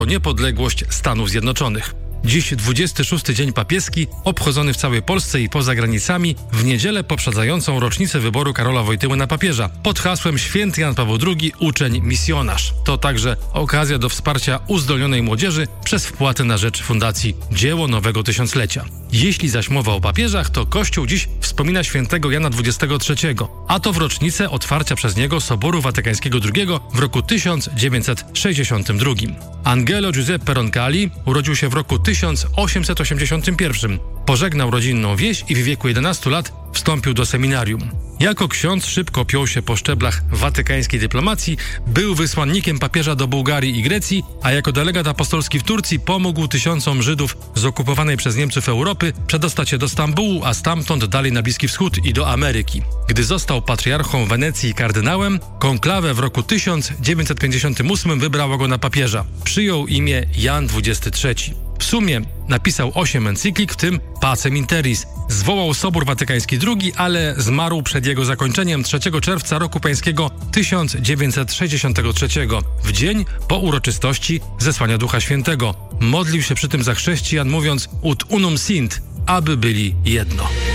niepodległość Stanów Zjednoczonych. Dziś 26. dzień papieski, obchodzony w całej Polsce i poza granicami, w niedzielę poprzedzającą rocznicę wyboru Karola Wojtyły na papieża, pod hasłem Święty Jan Paweł II, uczeń, misjonarz. To także okazja do wsparcia uzdolnionej młodzieży przez wpłaty na rzecz Fundacji Dzieło Nowego Tysiąclecia. Jeśli zaś mowa o papieżach, to Kościół dziś wspomina świętego Jana XXIII, a to w rocznicę otwarcia przez niego Soboru Watykańskiego II w roku 1962. Angelo Giuseppe Roncalli urodził się w roku 1881. Pożegnał rodzinną wieś i w wieku 11 lat wstąpił do seminarium. Jako ksiądz szybko piął się po szczeblach watykańskiej dyplomacji, był wysłannikiem papieża do Bułgarii i Grecji, a jako delegat apostolski w Turcji pomógł tysiącom Żydów z okupowanej przez Niemców Europy przedostać się do Stambułu, a stamtąd dalej na Bliski Wschód i do Ameryki. Gdy został patriarchą Wenecji i kardynałem, konklawę w roku 1958 wybrało go na papieża. Przyjął imię Jan XXIII. W sumie napisał 8 encyklik, w tym Pacem in Terris. Zwołał Sobór Watykański II, ale zmarł przed jego zakończeniem 3 czerwca roku pańskiego 1963, w dzień po uroczystości zesłania Ducha Świętego. Modlił się przy tym za chrześcijan, mówiąc ut unum sint, aby byli jedno.